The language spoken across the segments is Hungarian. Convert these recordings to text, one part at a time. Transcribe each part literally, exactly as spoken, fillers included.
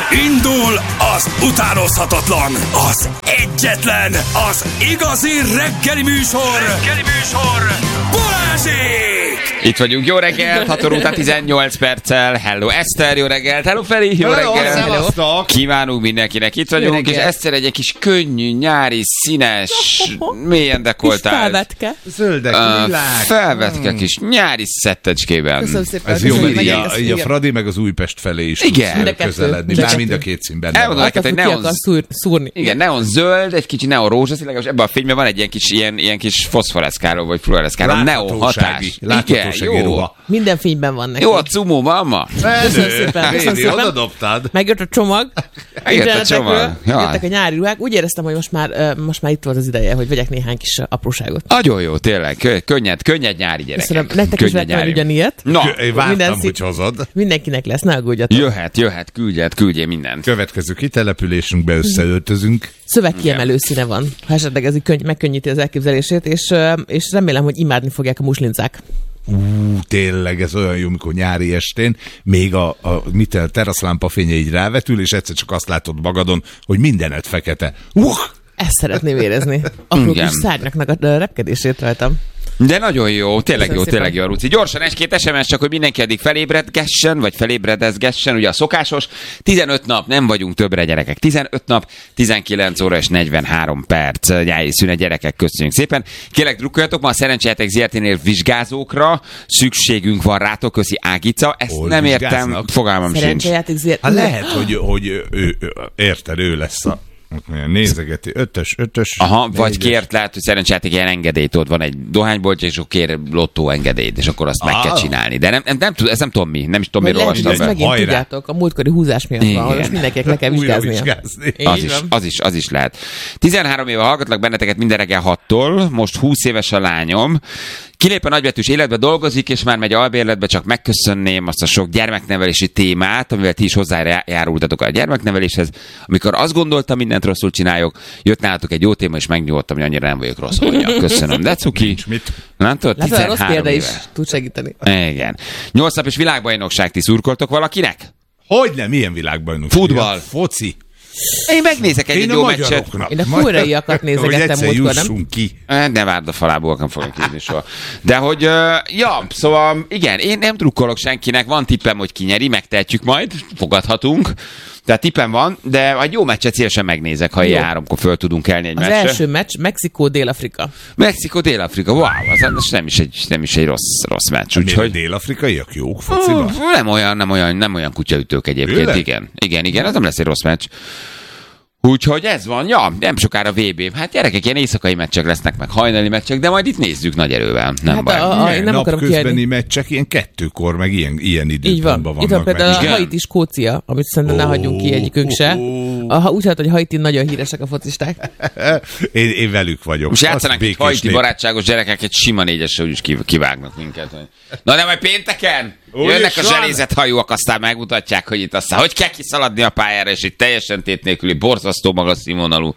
Indul az utánozhatatlan, az egyetlen, az igazi reggeli műsor, reggeli műsor, Balázsék! Itt vagyunk, jó reggelt, hat óra után tizennyolc perccel. Hello Eszter, jó reggelt, hello Feri, jó hello, reggelt. Kívánunk mindenkinek, itt vagyunk, és Eszter egy kis könnyű, nyári, színes, mélyen dekoltált. Kis felvetke. Zöldek, Uh, világ. felvetke kis nyári szettecskében. Köszönöm szépen. Ez jó, Köszönöm, mert így hogy a, megengedsz, így a igen. Fradi meg az Újpest felé is Igen. tudsz közeledni. Mind a Már kettő. mind a két szín benne Elmondom van. neked, hogy Attól, ki neon, akar szúr, szúrni. igen, neon zöld, egy kicsi neon rózsaszín, legalábbis ebben a fényben van egy ilyen kis, ilyen, ilyen kis foszforeszkáló, vagy fluoreszkáló, neon hatás. Igen, Láthatósági jó. ruha. Minden fényben van neki. Jó a cumó, mamma. Köszönöm szépen, köszönöm Rédi, oda szépen. dobtad. Megjött a csomag. Megjött a Internetekről, csomag. Jaj. Jöttek a nyári ruhák. Úgy éreztem, hogy most már, uh, most már itt volt az ideje, hogy vegyek néhány kis apróságot. Nagyon jó, tényleg. Kö- Könnyed, könnyed nyári gyerekek. Köszönöm. Nektek is Könnyed vettem nyári. ugyanilyet. Na, Én vártam, Minden hogy szép- hozod. Mindenkinek lesz, ne aggódjatok. jöhet, jöhet, küldjed, küldjél mindent. Következő kitelepülésünkbe összeöltözünk. Szövegkiemelő színe van, ha esetleg ez így könny- megkönnyíti az elképzelését, és, uh, és remélem, hogy imádni fogják a muslincák. Ú, tényleg, ez olyan jó, mikor nyári estén még a, a mit el, teraszlámpa fénye így rávetül, és egyszer csak azt látod magadon, hogy mindened fekete. Uh! Ezt szeretném érezni. Apró Igen. kis szárnyaknak a a repkedését rajtam. De nagyon jó, tényleg Köszönöm jó, tényleg jó szépen. a Ruci. Gyorsan egy-két es em es, csak hogy mindenki addig felébredgessen, vagy felébredezgessen, ugye a szokásos. tizenöt nap, nem vagyunk többre gyerekek. tizenöt nap, tizenkilenc óra és negyvenhárom perc nyári szünet gyerekek, köszönjük szépen. Kérlek, drukkoljatok, ma a Szerencsejáték zé er té-nél vizsgázókra szükségünk van rátok, köszi Ágica. Ezt Hol nem értem, vizsgáznak? fogalmam sincs. Szerencsejáték zé er té. Hát lehet, hogy, hogy ő, ő, ő, érted, ő lesz a nézegeti ötös, ötös. Aha, vagy négyes. kért, lehet, hogy szerencsejáték ilyen engedélyt, ott van egy dohányboltja, és akkor kér lottó engedélyt, és akkor azt meg Ah. kell csinálni. De nem, nem, nem, tud, ezt nem tudom mi, nem is tudom, Vagy miről lehet, hogy olvastam ezt be. megint Hajrá. tudjátok, a múltkori húzás miatt van, hogy most mindenkinek le kell Újra vizsgáznia. vizsgázni. Így Az is, van. az, is, az is lehet. tizenhárom éve hallgatlak benneteket minden reggel hattól, most húsz éves a lányom. Kilép a nagybetűs életbe, dolgozik, és már megy albérletbe, csak megköszönném azt a sok gyermeknevelési témát, amivel ti is hozzájárultatok a gyermekneveléshez. Amikor azt gondoltam, mindent rosszul csinálok, jött nálatok egy jó téma, és megnyugodtam, hogy annyira nem vagyok rossz. Mondja. Köszönöm. De cuki. mit. Látod? Látod, a rossz tizenhárom példa is éve. tud segíteni. Igen. Nyolc napos világbajnokság, ti szurkoltok valakinek? Hogy nem, milyen világbajnok? Futball. Foci. Én megnézek egy, Én egy a jó meccset. magyaroknak. Én a fújraiakat Hogy nézegettem egyszer múltkor, nem? jussunk ki. Eh, Ne várd a falából, nem fogok hívni soha. De hogy, uh, ja, szóval igen, én nem drukkolok senkinek, van tippem, hogy ki nyeri, megtehetjük majd, fogadhatunk. Tehát tippem van, de egy jó meccset szívesen megnézek, ha ilyen háromkor föl tudunk kelni egy Az meccsre. első meccs Mexikó-Dél-Afrika. Mexikó, Dél-Afrika, wow, az, az nem is egy, nem is egy rossz, rossz meccs, Úgyhogy úgyhogy... dél-afrikaiak jók fociban? Nem olyan, nem olyan, nem olyan kutyaütők egyébként, Tényleg? igen. Igen, igen, az nem lesz egy rossz meccs. Úgyhogy ez van, ja, nem sokára vé bé. Hát gyerekek, ilyen éjszakai meccsek lesznek, meg hajnali meccsek, de majd itt nézzük nagy erővel, nem Hát baj. a- a- én nem akarom napközbeni kiadni. meccsek ilyen kettőkor, meg ilyen, ilyen Így időpontban van. Itt van vannak. például a Igen. Haiti Skócia, amit szerintem ne Ó, hagyjunk ki egyikünk se. ó. Aha, úgy hát, hogy Haiti nagyon híresek a focisták. én, én velük vagyok. Most Az játszanánk egy békés hajti nép. barátságos gyerekek, egy sima négyesre úgyis kiv- kivágnak minket. hogy- Na de majd pénteken Úgy jönnek is a van. zselezett hajóak, aztán megmutatják, hogy itt aztán hogy kell kiszaladni a pályára, és itt teljesen tét nélküli, borzasztó magas színvonalú.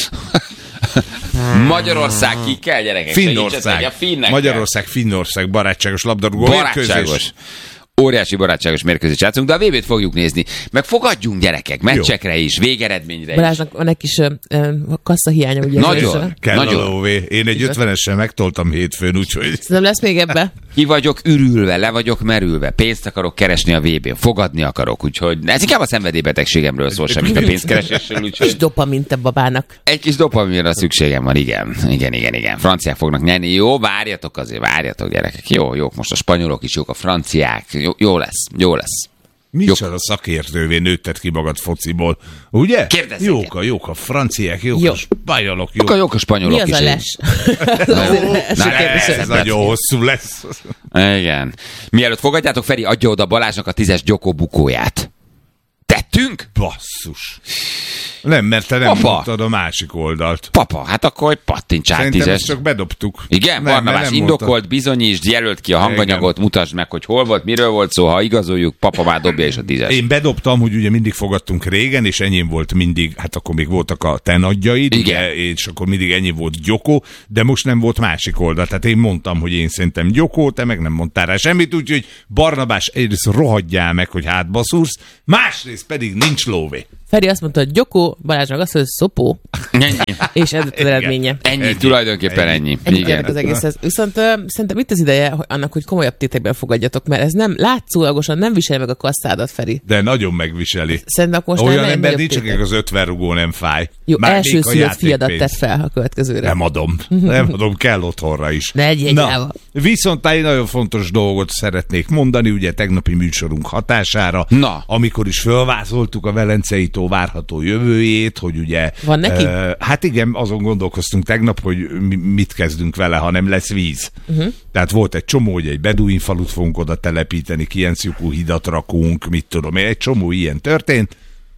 Magyarország ki kell, gyerekek? Segítsetek, Finnország. a finnek Magyarország, Finnország, barátságos labdarúgó kell. mérkőzés. Barátságos. Óriási barátságos mérkőzést játszunk, de a vé bét fogjuk nézni. Meg fogadjunk gyerekek, meccsekre is, végeredményre is. Balázsnak van egy kis uh, kasszahiánya, ugye? Nagyon. ezzel? Kell Nagyon. a lóvé. Én egy ötvenessel megtoltam hétfőn, úgyhogy... Szerintem lesz még ebbe. Ki vagyok ürülve, le vagyok merülve, pénzt akarok keresni a vé bén, fogadni akarok, úgyhogy ez inkább a szenvedélybetegségemről szól, semmit a pénzkeresésről, És úgyhogy dopamin te babának. egy kis dopaminra szükségem van, igen. Igen, igen, igen. Franciák fognak nyerni. Jó, várjatok azért, várjatok gyerekek. Jó, jók most a spanyolok is, jók a franciák. Jó, jó lesz, jó lesz. Micsoda szakértővé nőtted ki magad fociból, ugye? Kérdezzék. Jók a, jók a franciák, jók Jó. a spanyolok, jók. Jók a, jók a spanyolok Mi az is. a les? Ez Na, a kérdés. Ez nagyon hosszú lesz. Igen. Mielőtt fogadjátok, Feri adja oda Balázsnak a tízes Gyoko bukóját. Tettünk? Basszus. Nem, mert te nem Papa. mondtad a másik oldalt. Papa, hát akkor pattints át Szerintem ezt tízes. csak bedobtuk. Igen, Nem, Barnabás, nem indokolt, mondtad. bizonyítsd, jelölt ki a hanganyagot, Igen. mutasd meg, hogy hol volt, miről volt szó, ha igazoljuk, papa már dobja is a tízes. Én bedobtam, hogy ugye mindig fogadtunk régen, és enyém volt mindig, hát akkor még voltak a te nagyjaid, Igen. ugye, és akkor mindig ennyi volt Gyokó, de most nem volt másik oldal. Tehát én mondtam, hogy én szerintem Gyokó, te meg nem mondtál rá semmit, úgyhogy Barnabás egyrészt rohadjál meg, hogy hátba szúrsz, másrészt pedig nincs lóvé. Feri azt mondta, hogy Gyokó, Balázs meg azt mondta, hogy Szopó, Ennyi, és ez lett az eredménye. ennyi, Ennyi. tulajdonképpen ennyi. Ennyi Igen. kellett az egészhez. Viszont uh, szerintem itt az ideje hogy annak, hogy komolyabb tétekben fogadjatok, mert ez nem látszólagosan nem viseli meg a kasszádat, Feri. De nagyon megviseli. Szerintem most Olyan nem egy ember nagyobb nincs, tétek. akik az ötven rugó nem fáj. Jó, Már első még a szülött fiadat játékpénz. tett fel a következőre. Nem adom. Nem adom, kell otthonra is. Ne egyél Na, el. viszont egy nagyon fontos dolgot szeretnék mondani, ugye tegnapi műsorunk hatására, Na. amikor is fölvázoltuk a Velencei tó várható jövőjét, hogy ugye... Van neki? Uh, hát igen, azon gondolkoztunk tegnap, hogy mi, mit kezdünk vele, ha nem lesz víz. Uh-huh. Tehát volt egy csomó, hogy egy beduin falut fogunk oda telepíteni, Kienc-lyukú hidat rakunk, mit tudom én, egy csomó ilyen történt.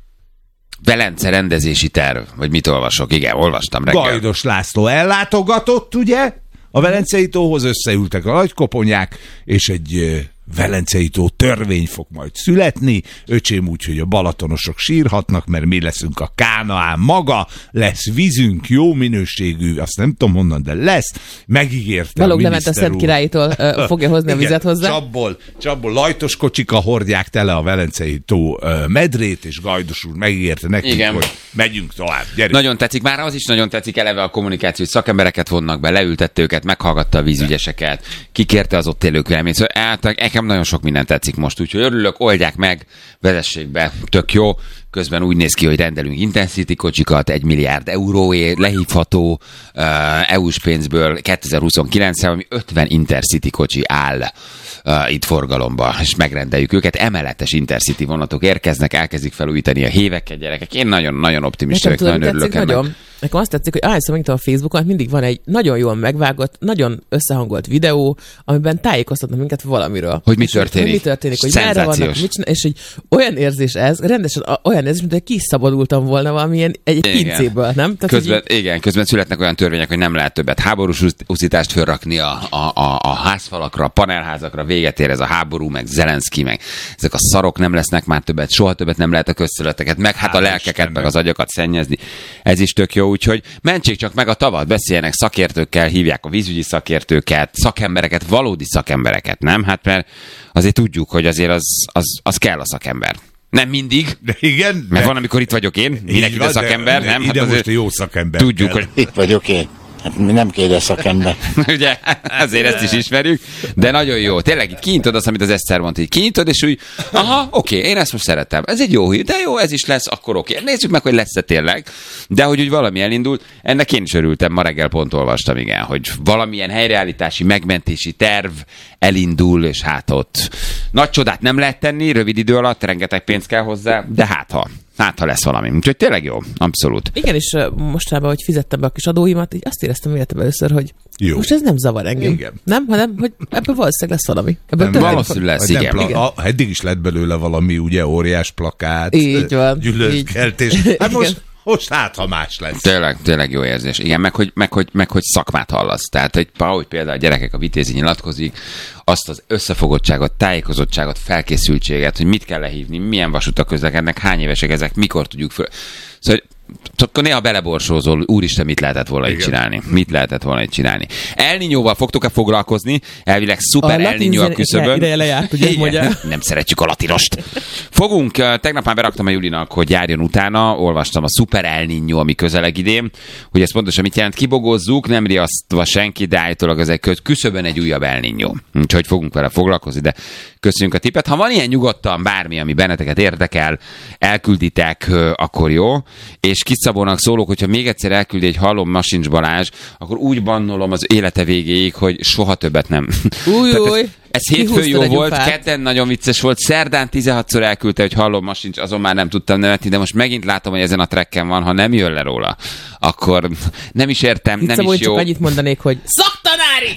Velence rendezési terv, vagy mit olvasok? Igen, olvastam reggel. Gajdos László ellátogatott, ugye? A Velencei tóhoz összeültek a nagykoponyák, és egy ö, Velencei tó törvény fog majd születni. Öcsém úgy, hogy a balatonosok sírhatnak, mert mi leszünk a Kánaán maga, lesz vízünk, jó minőségű, azt nem tudom honnan, de lesz. Megígérte Balogh a Levent a miniszter Szent úr. Királytól uh, fogja hozni a Igen, vizet hozzá. Csapból, csapból lajtos kocsika hordják tele a Velencei tó ö, medrét, és Gajdos úr megígérte nekünk, Igen. hogy megyünk tovább, gyerünk. Nagyon tetszik, már az is nagyon tetszik eleve a kommunikáció, hogy szakembereket vonnak be, leültette őket, meghallgatta a vízügyeseket, kikérte az ott élők véleményt. Szóval általában nekem nagyon sok minden tetszik most, úgyhogy örülök, oldják meg, vezessék be, tök jó. Közben úgy néz ki, hogy rendelünk Intensity kocsikat, egy milliárd euróért lehívható uh, é u-s pénzből kétezer-huszonkilencre, ami ötven Intercity kocsi áll uh, itt forgalomba, és megrendeljük őket. Emeletes Intercity vonatok érkeznek, elkezdik felújítani a héveket, gyerekek. Én nagyon-nagyon optimista Nekem vagyok, tudom, nagyon tetszik örülök ennek. nagyon. Nekem azt tetszik, hogy ahányszor megnyitom a Facebookon, mindig van egy nagyon jól megvágott, nagyon összehangolt videó, amiben tájékoztatnak minket valamiről. Hogy mi És történik. Hogy mi történik, hogy merre vannak, Szenzációs. mit csinál, és hogy olyan érzés ez, rendesen a- olyan érzés, mint hogy kiszabadultam volna valamilyen egy Igen. pincéből, nem? Tehát, Közben, hogy igen, közben születnek olyan törvények, hogy nem lehet többet háborús usz- uszítást fölrakni a, a, a, a házfalakra, a panelházakra, véget ér ez a háború, meg Zelenszky, meg ezek a szarok nem lesznek már többet, soha többet nem lehet a közterületeket, meg hát a Hál' lelkeket, Istennek. meg az agyakat szennyezni. Ez is tök jó, úgyhogy mentsék csak meg a tavat, beszéljenek szakértőkkel, hívják a vízügyi szakértőket, szakembereket, valódi szakembereket, nem? Hát mert azért tudjuk, hogy azért az, az, az kell a szakember. Nem mindig, De igen, mert de- van, amikor itt vagyok én, Így mindenki van, a szakember, de nem? Ide Hát most azért a jó szakember tudjuk, kell. hogy Itt vagyok én. Hát mi nem kéne szakember. ugye, azért ezt is ismerjük, de nagyon jó. Tényleg itt kinyitod azt, amit az Eszter mondta, így kinyitod, és úgy, aha, oké, én ezt most szeretem. Ez egy jó hír, de jó, ez is lesz, akkor oké. Nézzük meg, hogy lesz-e tényleg. De hogy úgy valami elindult, ennek én is örültem, ma reggel pont olvastam, igen, hogy valamilyen helyreállítási, megmentési terv elindul, és hát ott nagy csodát nem lehet tenni, rövid idő alatt, rengeteg pénz kell hozzá, de hát ha. Hát, ha lesz valami. Úgyhogy tényleg jó, abszolút. igen, és uh, mostanában, hogy fizettem be a kis adóimat, így azt éreztem életemben először, hogy Jó. most ez nem zavar engem. Igen. Nem, hanem, hogy ebből valószínűleg lesz valami. Ebből Nem, tényleg valószínűleg lesz, nem igen. pla- Igen. A, eddig is lett belőle valami, ugye, óriás plakát, Így van, gyűlölkeltés. így. Hát most, Igen. most hát, ha más lesz. Tényleg, tényleg jó érzés. Igen, meg hogy, meg, hogy, meg, hogy szakmát hallasz. Tehát, hogy ahogy például a gyerekek, a Vitézi nyilatkozik, azt az összefogottságot, tájékozottságot, felkészültséget, hogy mit kell lehívni, milyen vasutak közlekednek, hány évesek ezek, mikor tudjuk föl. Szóval, akkor néha beleborsózol, úristen, mit lehetett volna itt Igen. csinálni? Mit lehetett volna itt csinálni? El Niñóval fogtok-e foglalkozni? Elvileg szuper A El latin Niñó a zene- küszöbön. ideje lejárt, ugye, Igen. mondja. Nem szeretjük a latinost. Fogunk, eh, tegnap már beraktam a Julinak, hogy járjon utána, olvastam a Super El Niño, ami közeleg idén, hogy ez pontosan mit jelent, kibogozzuk, nem riasztva senki, de állítólag ez egy kö- küszöbön egy újabb El Niño. Úgyhogy fogunk vele foglalkozni, de köszönjük a tippet. Ha van ilyen nyugodtan bármi, ami benneteket érdekel, elkülditek, ö, akkor jó. És Kis Szabónak szólok, hogyha még egyszer elküldi egy Hallom Masincs Balázs, akkor úgy bannolom az élete végéig, hogy soha többet nem. Új, Tehát új. ez, ez hétfőn Kihúztad jó a volt, gyufát. kedden nagyon vicces volt, szerdán tizenhatszor elküldte, hogy Hallom Masincs, azon már nem tudtam nevetni, de most megint látom, hogy ezen a trekken van, ha nem jön le róla, akkor nem is értem, nem Szabó, is csak jó. annyit mondanék, hogy szaktanári!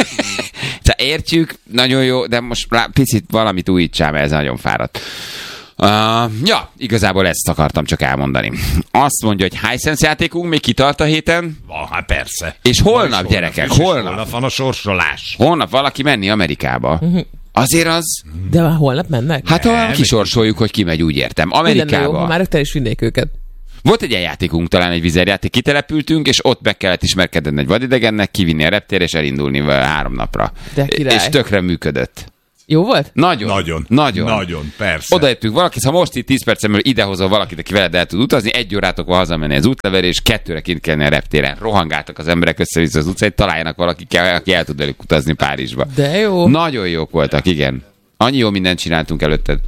Tehát értjük, nagyon jó, de most lá- picit valamit újítsál, mert ez nagyon fáradt. Uh, ja, igazából ezt akartam csak elmondani. Azt mondja, hogy Hisense játékunk még kitart a héten. Van, hát persze. És holnap, és gyerekek, és holnap. Holnap van a sorsolás. Holnap valaki menni Amerikába. Uh-huh. Azért az... De már holnap mennek? Hát ha kisorsoljuk, hogy ki megy, úgy értem. Amerikába. Jó, már te is vinnék őket. Volt egy ilyen játékunk, talán egy vizerjáték, kitelepültünk, és ott meg kellett ismerkedni egy vadidegennek, kivinni a reptérre, és elindulni három napra. De király. És tökre működött. Jó volt? Nagyon. Nagyon. Nagyon. Nagyon, persze. Odajöttünk valaki, ha most itt tíz percemről idehozol valakit, aki veled el tud utazni, egy órátok van hazamenni az útlevelre, és kettőre kint kellene a reptéren. Rohangáltak az emberek össze-vissza az utcán, találjanak valaki, aki el tud velük utazni Párizsba. De jó. Nagyon jók voltak, igen. Annyi jó mindent csináltunk előtted.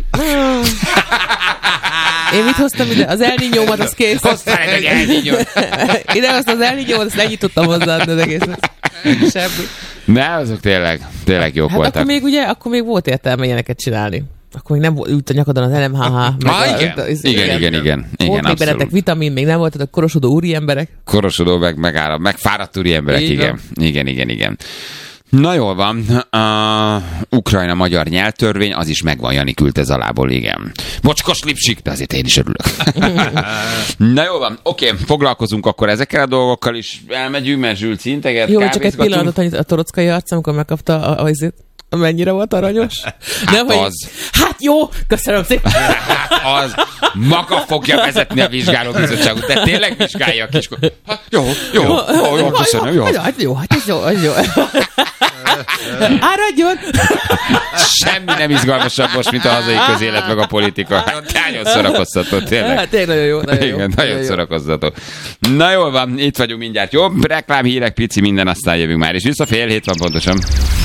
Én mit hoztam ide? Az El Niñómat, az kész. Hoztál egy El Niñót. Ide hoztam az El Niñómat, azt lenyitottam hozzáadni az egészet. Semmi. Ne, azok tényleg, tényleg jók Hát voltak. akkor még ugye, akkor még volt értelme ilyeneket csinálni. Akkor még nem volt, ült a nyakadon az el em há há. Ah, igen. A, az, igen, igen, igen, igen. Volt igen, még bennetek vitamin, még nem voltatok korosodó úri emberek. Korosodó, meg, megáll, meg fáradt úri emberek, Így igen. Igen, igen, igen. Na jól van, uh, Ukrajna-magyar nyelvtörvény, az is megvan, Jani küldte ez alából, igen. Bocskos lipsik, de azért én is örülök. Na jól van, oké, foglalkozunk akkor ezekkel a dolgokkal is, elmegyünk, mert Zsülc integet, jó, csak egy pillanatot, hogy a torockai arc, amikor megkapta a, a, a mennyire volt aranyos? Hát nem, az. Hogy, hát jó, köszönöm szépen. Hát az maga fogja vezetni a vizsgálóbizottságot, de tényleg vizsgálja a kiskor. Hát jó, jó, jó, jó, jó, köszönöm, jó. Hát jó, hát ez jó, ez jó. Áradjon! Semmi nem izgalmasabb most, mint a hazai közélet, meg a politika. Hát nagyon szórakoztató, tényleg. Hát tényleg nagyon jó, nagyon jó. Igen, nagyon, nagyon szórakoztató. Na jól van, itt vagyunk mindjárt. Jó, reklám, hírek, pici, minden, aztán jövünk már. És vissza fél hét van pontosan.